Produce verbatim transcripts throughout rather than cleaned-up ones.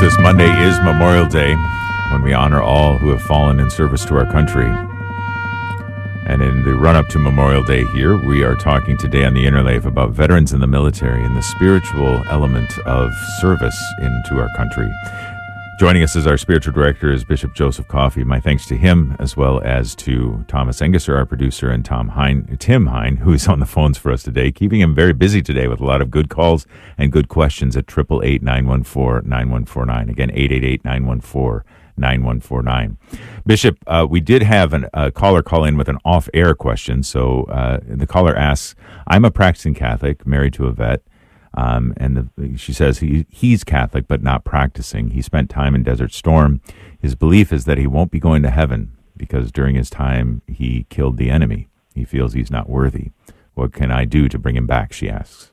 this Monday is Memorial Day, when we honor all who have fallen in service to our country. And in the run-up to Memorial Day here, we are talking today on the Interleaf about veterans in the military and the spiritual element of service into our country. Joining us as our spiritual director is Bishop Joseph Coffey. My thanks to him, as well as to Thomas Engesser, our producer, and Tom Hine, Tim Hine, who is on the phones for us today, keeping him very busy today with a lot of good calls and good questions at eight eight eight, nine one four, nine one four nine. Again, eight eight eight, nine one four, nine one four nine. Bishop, uh, we did have an, a caller call in with an off-air question. So uh, the caller asks, I'm a practicing Catholic, married to a vet. Um, and the, she says he he's Catholic but not practicing. He spent time in Desert Storm. His belief is that he won't be going to heaven because during his time he killed the enemy. He feels he's not worthy. What can I do to bring him back, she asks.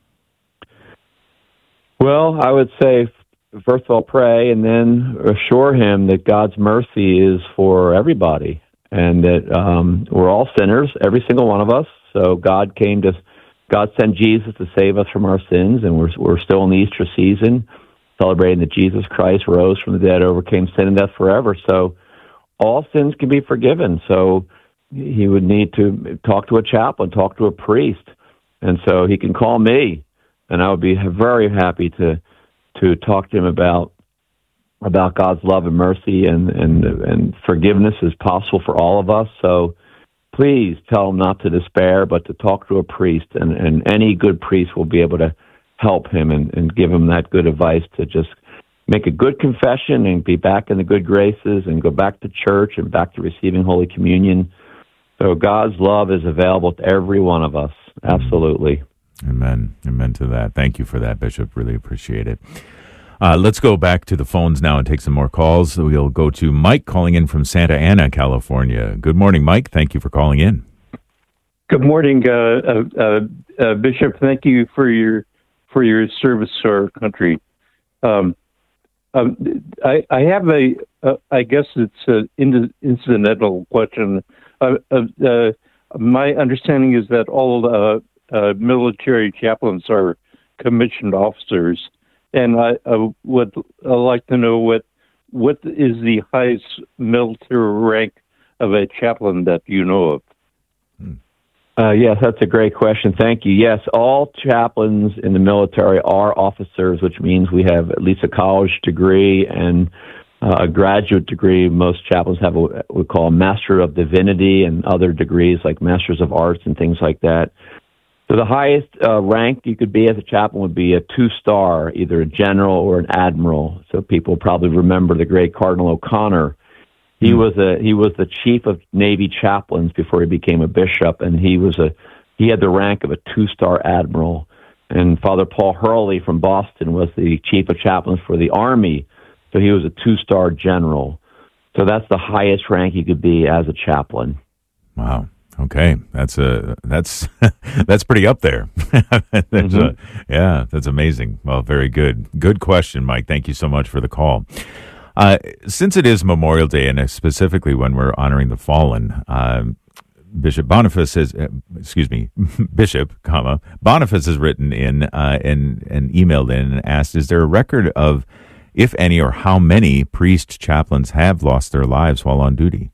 Well, I would say, first of all, pray and then assure him that God's mercy is for everybody and that um, we're all sinners, every single one of us. So God came to God sent Jesus to save us from our sins, and we're we're still in the Easter season, celebrating that Jesus Christ rose from the dead, overcame sin and death forever. So all sins can be forgiven. So he would need to talk to a chaplain, talk to a priest, and so he can call me, and I would be very happy to to talk to him about about God's love and mercy and and and forgiveness is possible for all of us. So please tell him not to despair, but to talk to a priest, and, and any good priest will be able to help him and, and give him that good advice to just make a good confession and be back in the good graces and go back to church and back to receiving Holy Communion. So God's love is available to every one of us. Absolutely. Amen. Amen to that. Thank you for that, Bishop. Really appreciate it. Uh, let's go back to the phones now and take some more calls. We'll go to Mike calling in from Santa Ana, California. Good morning, Mike. Thank you for calling in. Good morning, uh, uh, uh, uh, Bishop. Thank you for your for your service to our country. Um, um, I, I have a, uh, I guess it's an incidental question. Uh, uh, uh, my understanding is that all uh, uh, military chaplains are commissioned officers. And I, I would I'd like to know what what is the highest military rank of a chaplain that you know of? Uh, yes, that's a great question. Thank you. Yes, all chaplains in the military are officers, which means we have at least a college degree and uh, a graduate degree. Most chaplains have what we call a Master of Divinity and other degrees like Masters of Arts and things like that. So the highest uh, rank you could be as a chaplain would be a two-star, either a general or an admiral. So people probably remember the great Cardinal O'Connor. He mm. was a he was the chief of Navy chaplains before he became a bishop, and he was a he had the rank of a two-star admiral. And Father Paul Hurley from Boston was the chief of chaplains for the Army, so he was a two-star general. So that's the highest rank you could be as a chaplain. Wow. Okay, that's a that's that's pretty up there. that's mm-hmm. a, yeah, that's amazing. Well, very good. Good question, Mike. Thank you so much for the call. Uh, since it is Memorial Day, and specifically when we're honoring the fallen, uh, Bishop Boniface has, uh, excuse me, Bishop, comma Boniface has written in uh, and and emailed in and asked, is there a record of, if any, or how many priest chaplains have lost their lives while on duty?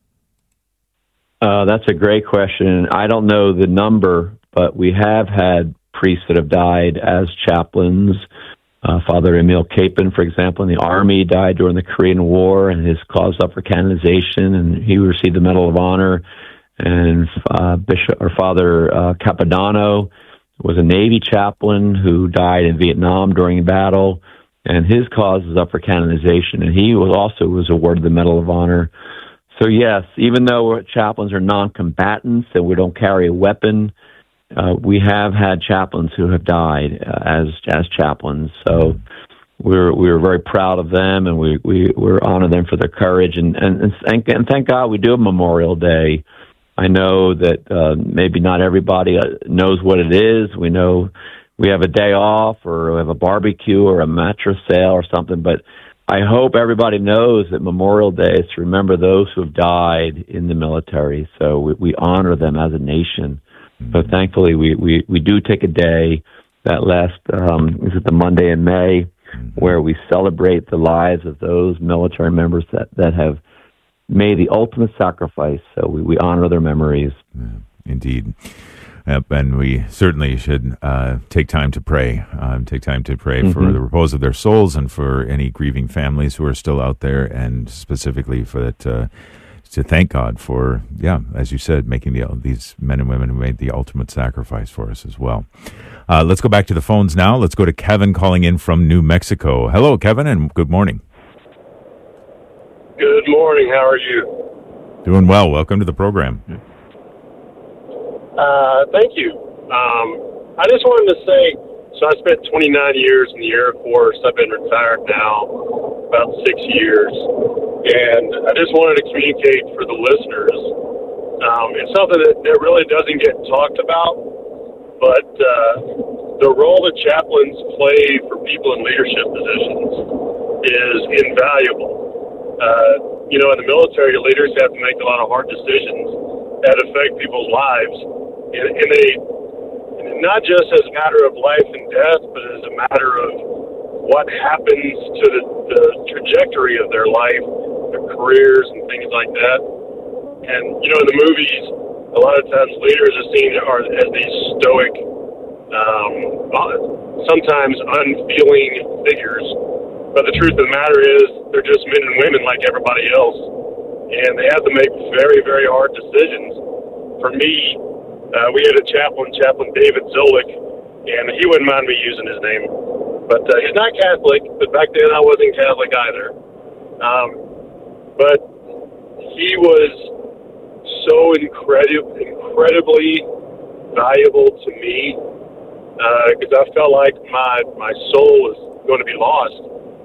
Uh, that's a great question. I don't know the number, but we have had priests that have died as chaplains. Uh, Father Emil Capon, for example, in the Army, died during the Korean War, and his cause up for canonization, and he received the Medal of Honor. And uh, Bishop or Father uh, Capodanno was a Navy chaplain who died in Vietnam during battle, and his cause is up for canonization, and he was also was awarded the Medal of Honor. So yes, even though chaplains are non-combatants and we don't carry a weapon, uh, we have had chaplains who have died uh, as as chaplains. So we're we're very proud of them, and we we we honor them for their courage. And and and thank, and thank God we do a Memorial Day. I know that uh, maybe not everybody knows what it is. We know we have a day off, or we have a barbecue, or a mattress sale, or something, but I hope everybody knows that Memorial Day is to remember those who have died in the military. So we, we honor them as a nation. Mm-hmm. So thankfully, we, we, we do take a day that last, um, is it the Monday in May? Mm-hmm. where we celebrate the lives of those military members that, that have made the ultimate sacrifice. So we, we honor their memories. Yeah, indeed. Yep, and we certainly should uh, take time to pray, um, take time to pray mm-hmm. for the repose of their souls and for any grieving families who are still out there, and specifically for that, uh, to thank God for, yeah, as you said, making the, these men and women who made the ultimate sacrifice for us as well. Uh, let's go back to the phones now. Let's go to Kevin calling in from New Mexico. Hello, Kevin, and good morning. Good morning. How are you? Doing well. Welcome to the program. Uh, thank you. Um, I just wanted to say, so I spent twenty-nine years in the Air Force. I've been retired now about six years. And I just wanted to communicate for the listeners. Um, it's something that, that really doesn't get talked about, but uh, the role that chaplains play for people in leadership positions is invaluable. Uh, you know, in the military, leaders have to make a lot of hard decisions that affect people's lives. And, and they, not just as a matter of life and death, but as a matter of what happens to the, the trajectory of their life, their careers, and things like that. And, you know, in the movies, a lot of times leaders are seen are, as these stoic, um, sometimes unfeeling figures. But the truth of the matter is, they're just men and women like everybody else. And they have to make very, very hard decisions. For me, Uh, we had a chaplain, Chaplain David Zolik, and he wouldn't mind me using his name. But uh, he's not Catholic, but back then I wasn't Catholic either. Um, but he was so incredi- incredibly valuable to me because uh, I felt like my, my soul was going to be lost.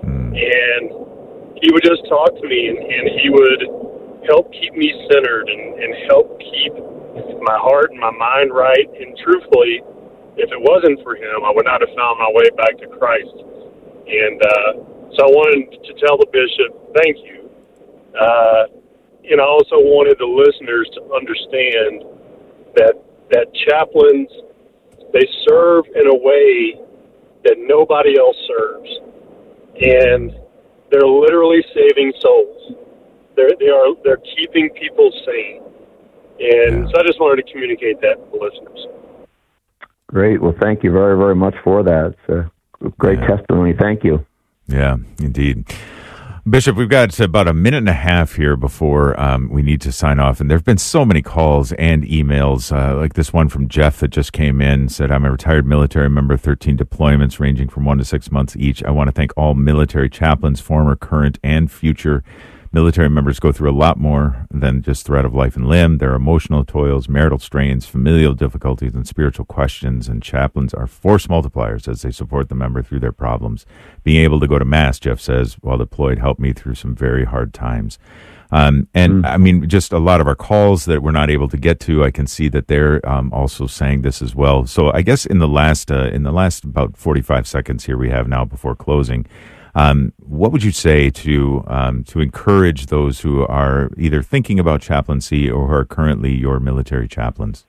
And he would just talk to me, and, and he would help keep me centered and, and help keep my heart and my mind right. And truthfully, if it wasn't for him, I would not have found my way back to Christ. And uh, so I wanted to tell the bishop, thank you. Uh, and I also wanted the listeners to understand that that chaplains, they serve in a way that nobody else serves. And they're literally saving souls. They're, they are, they're keeping people sane. And so I just wanted to communicate that to the listeners. Great. Well, thank you very, very much for that. It's a great yeah. testimony. Thank you. Yeah, indeed. Bishop, we've got about a minute and a half here before um, we need to sign off. And there have been so many calls and emails, uh, like this one from Jeff that just came in, said, I'm a retired military member, thirteen deployments ranging from one to six months each. I want to thank all military chaplains, former, current, and future. Military members go through a lot more than just threat of life and limb. Their emotional toils, marital strains, familial difficulties, and spiritual questions. And chaplains are force multipliers as they support the member through their problems. Being able to go to Mass, Jeff says, while deployed, helped me through some very hard times. Um, and, mm. I mean, just a lot of our calls that we're not able to get to, I can see that they're um, also saying this as well. So I guess in the last, uh, in the last about forty-five seconds here we have now before closing, Um, what would you say to um, to encourage those who are either thinking about chaplaincy or who are currently your military chaplains?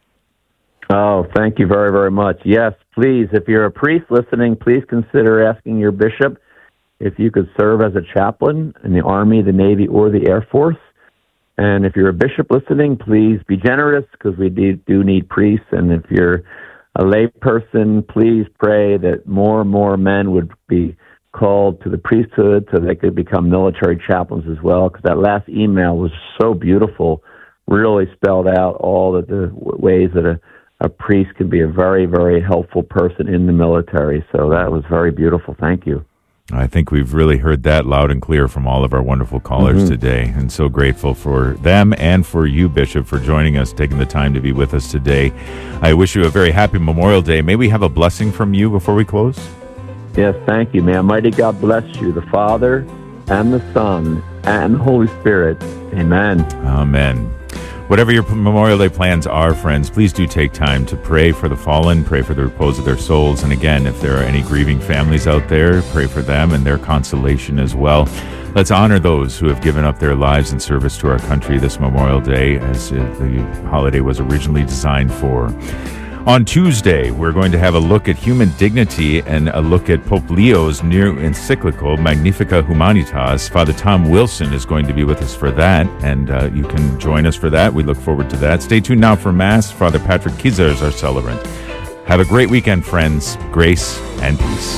Oh, thank you very, very much. Yes, please, if you're a priest listening, please consider asking your bishop if you could serve as a chaplain in the Army, the Navy, or the Air Force. And if you're a bishop listening, please be generous because we do, do need priests. And if you're a lay person, please pray that more and more men would be called to the priesthood so they could become military chaplains as well, because that last email was so beautiful, really spelled out all of the ways that a, a priest can be a very, very helpful person in the military. So that was very beautiful. Thank you. I think we've really heard that loud and clear from all of our wonderful callers mm-hmm. today, and so grateful for them and for you, Bishop, for joining us, taking the time to be with us today. I wish you a very happy Memorial Day. May we have a blessing from you before we close? Yes, thank you, man. Mighty God bless you, the Father and the Son and the Holy Spirit. Amen. Amen. Whatever your Memorial Day plans are, friends, please do take time to pray for the fallen, pray for the repose of their souls. And again, if there are any grieving families out there, pray for them and their consolation as well. Let's honor those who have given up their lives in service to our country this Memorial Day, as the holiday was originally designed for. On Tuesday, we're going to have a look at human dignity and a look at Pope Leo's new encyclical, Magnificat Humanitas. Father Tom Wilson is going to be with us for that, and uh, you can join us for that. We look forward to that. Stay tuned now for Mass. Father Patrick Kizar is our celebrant. Have a great weekend, friends. Grace and peace.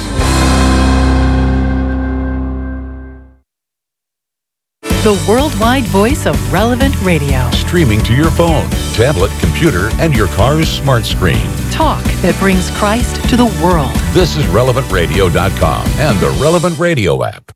The worldwide voice of Relevant Radio. Streaming to your phone, tablet, computer, and your car's smart screen. Talk that brings Christ to the world. This is relevant radio dot com and the Relevant Radio app.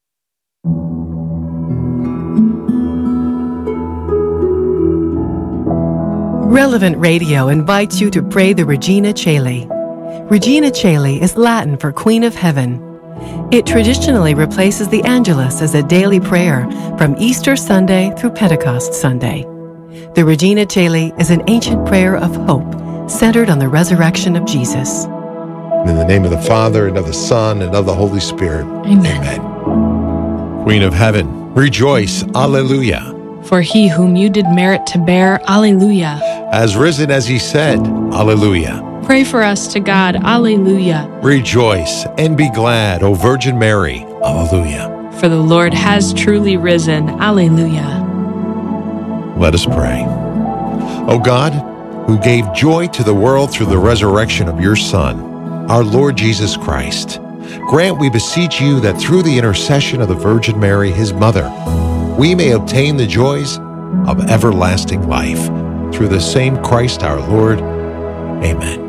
Relevant Radio invites you to pray the Regina Caeli. Regina Caeli is Latin for Queen of Heaven. It traditionally replaces the Angelus as a daily prayer from Easter Sunday through Pentecost Sunday. The Regina Caeli is an ancient prayer of hope centered on the resurrection of Jesus. In the name of the Father, and of the Son, and of the Holy Spirit. Amen. Amen. Queen of Heaven, rejoice, Alleluia. For he whom you did merit to bear, Alleluia. As risen as he said, Alleluia. Pray for us to God, Alleluia. Rejoice and be glad, O Virgin Mary, Alleluia. For the Lord has truly risen, Alleluia. Let us pray. O God, who gave joy to the world through the resurrection of your Son, our Lord Jesus Christ, grant, we beseech you, that through the intercession of the Virgin Mary, his mother, we may obtain the joys of everlasting life. Through the same Christ our Lord. Amen.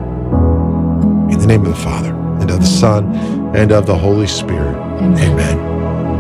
In the name of the Father, and of the Son, and of the Holy Spirit. Amen. Amen.